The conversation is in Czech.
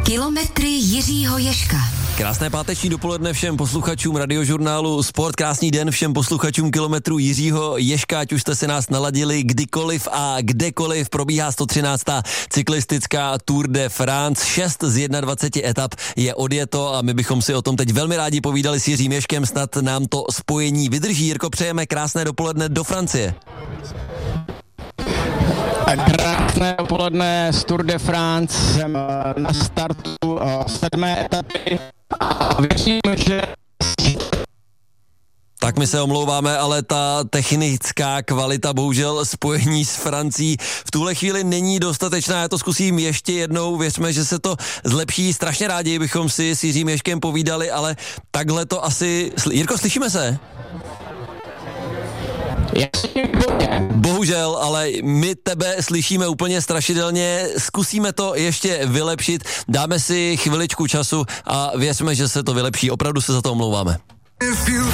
Kilometry Jiřího Ježka. Krásné páteční dopoledne všem posluchačům radiožurnálu Sport, krásný den všem posluchačům Kilometru Jiřího Ježka, ať už jste se nás naladili kdykoliv a kdekoliv. Probíhá 113. cyklistická Tour de France, 6 z 21 etap je odjeto a my bychom si o tom teď velmi rádi povídali s Jiřím Ježkem, snad nám to spojení vydrží. Jirko, přejeme krásné dopoledne do Francie. Krásné dopoledne z Tour de France, jsem na startu 7. etapy a věřím, že... Tak my se omlouváme, ale ta technická kvalita, bohužel spojení s Francií v tuhle chvíli není dostatečná. Já to zkusím ještě jednou, věřme, že se to zlepší. Strašně rádi bychom si s Jiřím Ježkem povídali, ale takhle to asi... Jirko, slyšíme se? Bohužel, ale my tebe slyšíme úplně strašidelně, zkusíme to ještě vylepšit, dáme si chviličku času a věřme, že se to vylepší, opravdu se za to omlouváme.